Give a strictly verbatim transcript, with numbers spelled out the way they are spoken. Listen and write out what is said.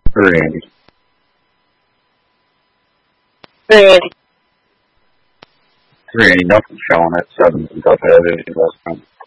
Randy. Randy. Randy, nothing's showing at seven. Go ahead.